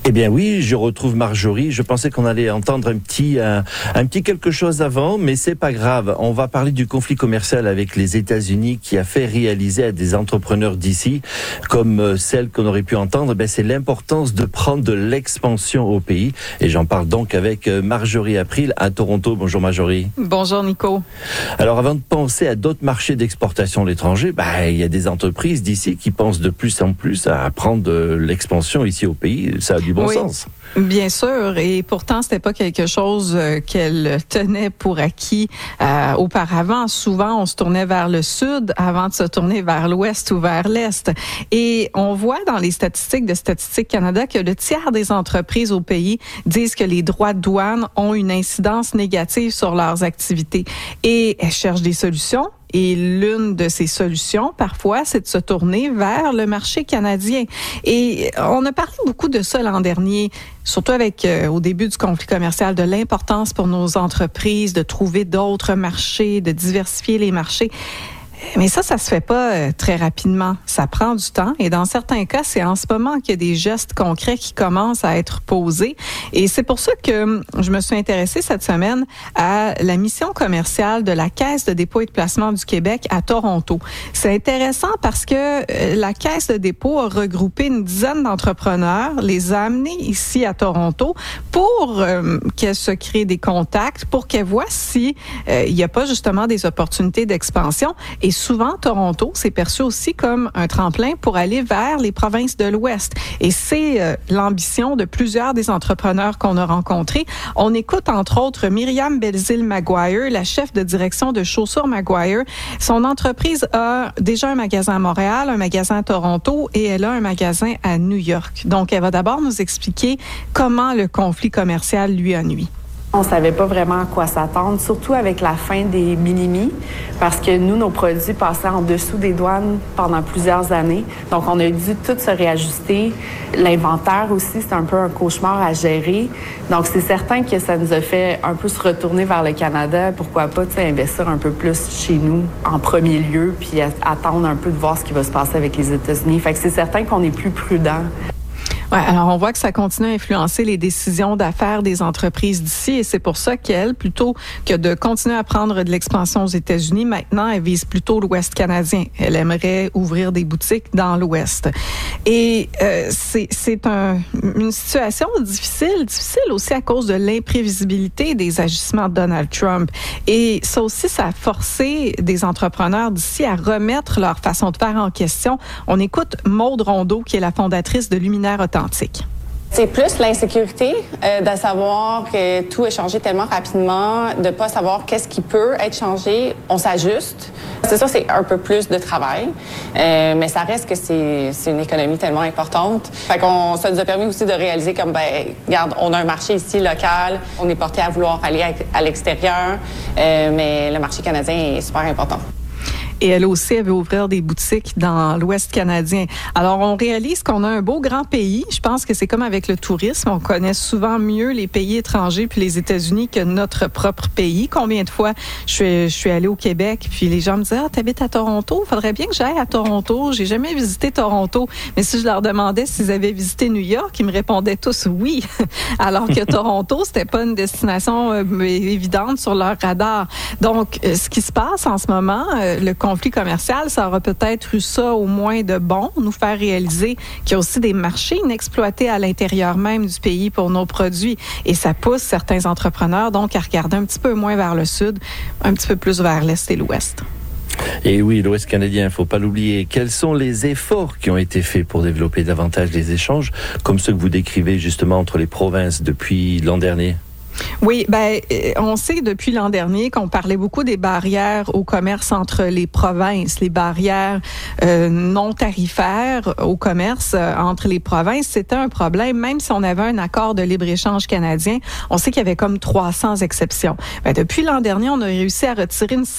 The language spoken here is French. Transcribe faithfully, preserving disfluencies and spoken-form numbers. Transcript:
Eh bien oui, je retrouve Marjorie. Je pensais qu'on allait entendre un petit, un, un petit quelque chose avant, mais c'est pas grave. On va parler du conflit commercial avec les États-Unis qui a fait réaliser à des entrepreneurs d'ici, comme celle qu'on aurait pu entendre, ben c'est l'importance de prendre de l'expansion au pays. Et j'en parle donc avec Marjorie April à Toronto. Bonjour Marjorie. Bonjour Nico. Alors avant de penser à d'autres marchés d'exportation à l'étranger, ben, il y a des entreprises d'ici qui pensent de plus en plus à prendre de l'expansion ici au pays. Ça a du bon oui. sens. Bien sûr, et pourtant c'était pas quelque chose euh, qu'elle tenait pour acquis euh, auparavant. Souvent, on se tournait vers le sud avant de se tourner vers l'ouest ou vers l'est. Et on voit dans les statistiques de Statistique Canada que le tiers des entreprises au pays disent que les droits de douane ont une incidence négative sur leurs activités. Et elles cherchent des solutions. Et l'une de ces solutions, parfois, c'est de se tourner vers le marché canadien. Et on a parlé beaucoup de ça l'an dernier, surtout avec, euh, au début du conflit commercial, de l'importance pour nos entreprises de trouver d'autres marchés, de diversifier les marchés. Mais ça, ça se fait pas euh, très rapidement. Ça prend du temps et dans certains cas, c'est en ce moment qu'il y a des gestes concrets qui commencent à être posés. Et c'est pour ça que je me suis intéressée cette semaine à la mission commerciale de la Caisse de dépôt et de placement du Québec à Toronto. C'est intéressant parce que euh, la Caisse de dépôt a regroupé une dizaine d'entrepreneurs, les a amenés ici à Toronto pour euh, qu'elles se créent des contacts, pour qu'elles voient si euh, il n'y a pas justement des opportunités d'expansion. Et souvent, Toronto, c'est perçu aussi comme un tremplin pour aller vers les provinces de l'Ouest. Et c'est euh, l'ambition de plusieurs des entrepreneurs qu'on a rencontrés. On écoute entre autres Myriam Belzile-Maguire, la chef de direction de Chaussures Maguire. Son entreprise a déjà un magasin à Montréal, un magasin à Toronto et elle a un magasin à New York. Donc, elle va d'abord nous expliquer comment le conflit commercial lui a nui. On savait pas vraiment à quoi s'attendre, surtout avec la fin des minimis, parce que nous, nos produits passaient en dessous des douanes pendant plusieurs années. Donc, on a dû tout se réajuster. L'inventaire aussi, c'est un peu un cauchemar à gérer. Donc, c'est certain que ça nous a fait un peu se retourner vers le Canada. Pourquoi pas, tu sais, investir un peu plus chez nous en premier lieu, puis attendre un peu de voir ce qui va se passer avec les États-Unis. Fait que c'est certain qu'on est plus prudent. Ouais, alors on voit que ça continue à influencer les décisions d'affaires des entreprises d'ici et c'est pour ça qu'elle, plutôt que de continuer à prendre de l'expansion aux États-Unis, maintenant elle vise plutôt l'Ouest canadien. Elle aimerait ouvrir des boutiques dans l'Ouest. Et euh, c'est, c'est un, une situation difficile, difficile aussi à cause de l'imprévisibilité des agissements de Donald Trump. Et ça aussi, ça a forcé des entrepreneurs d'ici à remettre leur façon de faire en question. On écoute Maude Rondeau, qui est la fondatrice de Luminaire Authentique. C'est plus l'insécurité euh, de savoir que tout est changé tellement rapidement, de pas savoir qu'est-ce qui peut être changé. On s'ajuste. C'est ça, c'est un peu plus de travail, euh, mais ça reste que c'est, c'est une économie tellement importante. Fait qu'on, ça nous a permis aussi de réaliser comme, ben, regarde, on a un marché ici local, on est porté à vouloir aller à, à l'extérieur, euh, mais le marché canadien est super important. Et elle aussi, elle veut ouvrir des boutiques dans l'Ouest canadien. Alors, on réalise qu'on a un beau grand pays. Je pense que c'est comme avec le tourisme. On connaît souvent mieux les pays étrangers puis les États-Unis que notre propre pays. Combien de fois je suis, je suis allée au Québec puis les gens me disaient « Ah, t'habites à Toronto? Faudrait bien que j'aille à Toronto. J'ai jamais visité Toronto. » Mais si je leur demandais s'ils avaient visité New York, ils me répondaient tous oui. Alors que Toronto, c'était pas une destination euh, évidente sur leur radar. Donc, euh, ce qui se passe en ce moment, euh, le conflit commercial, ça aura peut-être eu ça au moins de bon, nous faire réaliser qu'il y a aussi des marchés inexploités à l'intérieur même du pays pour nos produits. Et ça pousse certains entrepreneurs donc à regarder un petit peu moins vers le sud, un petit peu plus vers l'est et l'ouest. Et oui, l'Ouest canadien, il ne faut pas l'oublier. Quels sont les efforts qui ont été faits pour développer davantage les échanges, comme ceux que vous décrivez justement entre les provinces depuis l'an dernier? Oui, ben on sait depuis l'an dernier qu'on parlait beaucoup des barrières au commerce entre les provinces, les barrières euh, non tarifaires au commerce euh, entre les provinces. C'était un problème, même si on avait un accord de libre-échange canadien. On sait qu'il y avait comme trois cents exceptions. Ben, depuis l'an dernier, on a réussi à retirer une